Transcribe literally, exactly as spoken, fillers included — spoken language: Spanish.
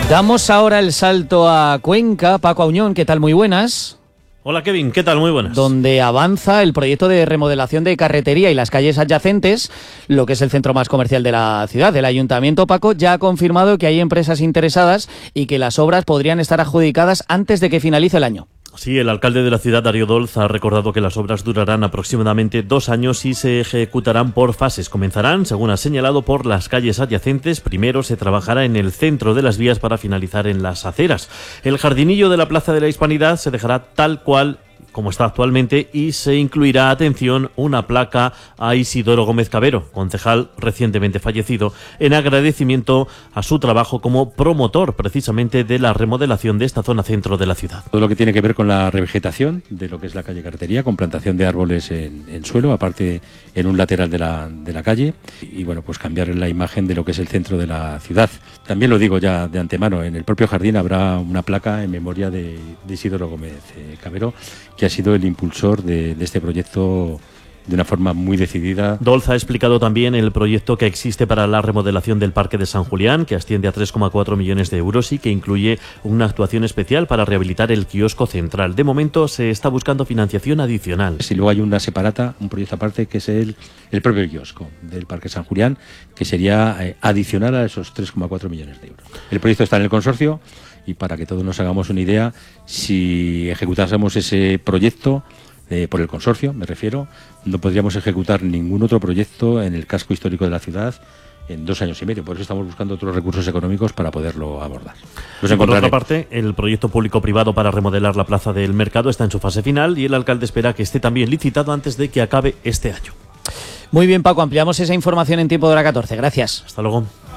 Damos ahora el salto a Cuenca. Paco Auñón, ¿qué tal? Muy buenas. Hola Kevin, ¿qué tal? Muy buenas. Donde avanza el proyecto de remodelación de carretería y las calles adyacentes, lo que es el centro más comercial de la ciudad. El Ayuntamiento, Paco, ya ha confirmado que hay empresas interesadas y que las obras podrían estar adjudicadas antes de que finalice el año. Sí, el alcalde de la ciudad, Darío Dolz, ha recordado que las obras durarán aproximadamente dos años y se ejecutarán por fases. Comenzarán, según ha señalado, por las calles adyacentes. Primero se trabajará en el centro de las vías para finalizar en las aceras. El jardinillo de la Plaza de la Hispanidad se dejará tal cual como está actualmente y se incluirá, atención, una placa a Isidoro Gómez Cabero, concejal recientemente fallecido, en agradecimiento a su trabajo como promotor precisamente de la remodelación de esta zona centro de la ciudad. Todo lo que tiene que ver con la revegetación de lo que es la calle Carretería, con plantación de árboles en, en suelo, aparte en un lateral de la, de la calle, y bueno, pues cambiar la imagen de lo que es el centro de la ciudad. También lo digo ya de antemano, en el propio jardín habrá una placa en memoria de, de Isidoro Gómez eh, Cabero, que ha sido el impulsor de, de este proyecto de una forma muy decidida. Dolz ha explicado también el proyecto que existe para la remodelación del Parque de San Julián, que asciende a tres coma cuatro millones de euros y que incluye una actuación especial para rehabilitar el kiosco central. De momento se está buscando financiación adicional. Si luego hay una separata, un proyecto aparte, que es el, el propio kiosco del Parque San Julián, que sería eh, adicional a esos tres coma cuatro millones de euros. El proyecto está en el consorcio. Y para que todos nos hagamos una idea, si ejecutásemos ese proyecto eh, por el consorcio, me refiero, no podríamos ejecutar ningún otro proyecto en el casco histórico de la ciudad en dos años y medio. Por eso estamos buscando otros recursos económicos para poderlo abordar. Los por otra parte, el proyecto público-privado para remodelar la Plaza del Mercado está en su fase final y el alcalde espera que esté también licitado antes de que acabe este año. Muy bien, Paco, ampliamos esa información en tiempo de hora catorce. Gracias. Hasta luego.